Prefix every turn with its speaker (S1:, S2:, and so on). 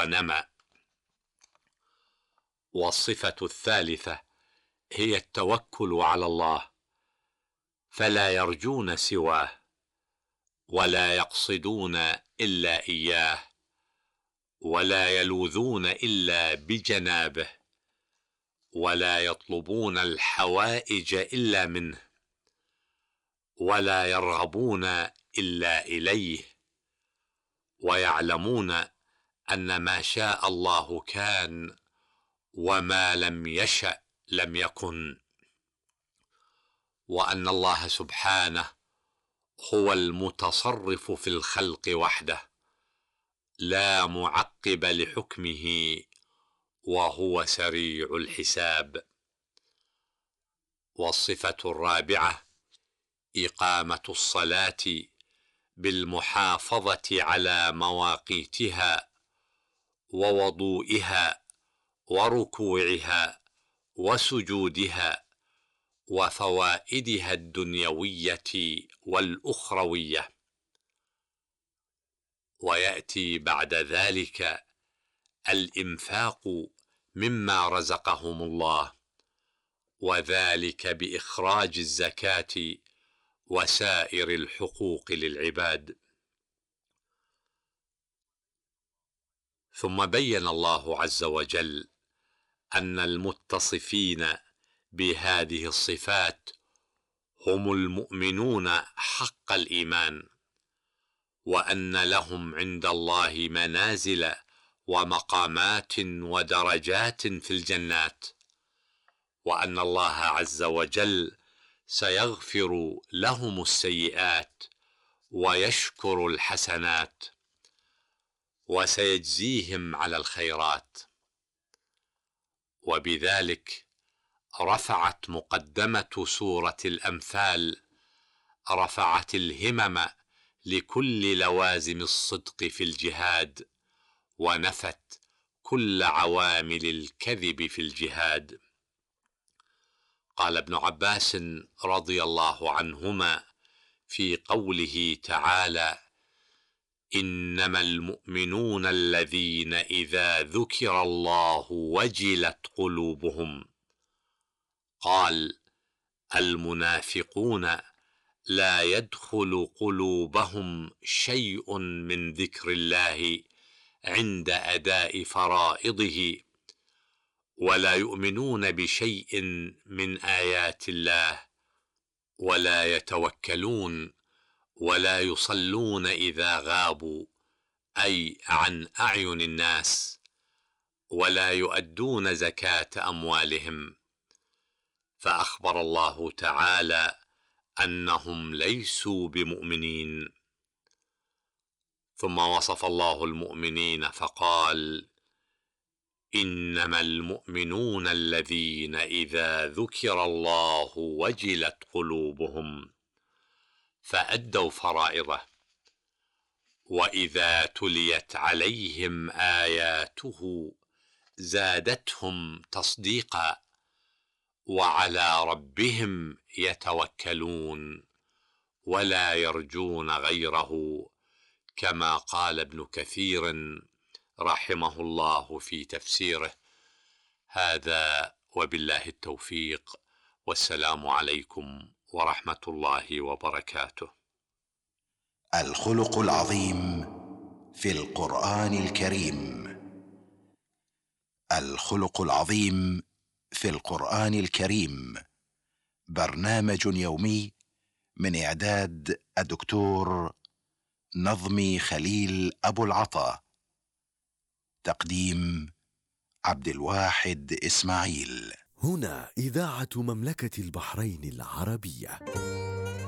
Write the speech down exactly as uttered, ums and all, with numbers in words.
S1: ونمى. والصفة الثالثة هي التوكل على الله، فلا يرجون سواه، ولا يقصدون إلا إياه، ولا يلوذون إلا بجنابه، ولا يطلبون الحوائج إلا منه، ولا يرغبون إلا إليه، ويعلمون أن ما شاء الله كان، وما لم يشأ لم يكن، وأن الله سبحانه هو المتصرف في الخلق وحده، لا معقب لحكمه، وهو سريع الحساب. والصفة الرابعة إقامة الصلاة بالمحافظة على مواقيتها ووضوئها وركوعها وسجودها وفوائدها الدنيوية والأخروية. ويأتي بعد ذلك الإنفاق مما رزقهم الله، وذلك بإخراج الزكاة وسائر الحقوق للعباد. ثم بين الله عز وجل أن المتصفين بهذه الصفات هم المؤمنون حق الإيمان، وأن لهم عند الله منازل ومقامات ودرجات في الجنات، وأن الله عز وجل سيغفر لهم السيئات ويشكر الحسنات، وسيجزيهم على الخيرات. وبذلك رفعت مقدمة سورة الأنفال رفعت الهمم لكل لوازم الصدق في الجهاد، ونفت كل عوامل الكذب في الجهاد. قال ابن عباس رضي الله عنهما في قوله تعالى: إنما المؤمنون الذين إذا ذكر الله وجلت قلوبهم، قال: المنافقون لا يدخل قلوبهم شيء من ذكر الله عند أداء فرائضه، ولا يؤمنون بشيء من آيات الله، ولا يتوكلون، ولا يصلون إذا غابوا، أي عن أعين الناس، ولا يؤدون زكاة أموالهم. فأخبر الله تعالى أنهم ليسوا بمؤمنين. ثم وصف الله المؤمنين فقال: إنما المؤمنون الذين إذا ذكر الله وجلت قلوبهم، فأدوا فرائضه، وإذا تليت عليهم آياته زادتهم تصديقا، وعلى ربهم يتوكلون، ولا يرجون غيره، كما قال ابن كثير رحمه الله في تفسيره. هذا وبالله التوفيق، والسلام عليكم ورحمة الله وبركاته.
S2: الخلق العظيم في القرآن الكريم. الخلق العظيم في القرآن الكريم برنامج يومي من إعداد الدكتور نظمي خليل أبو العطا، تقديم عبد الواحد إسماعيل.
S3: هنا إذاعة مملكة البحرين العربية.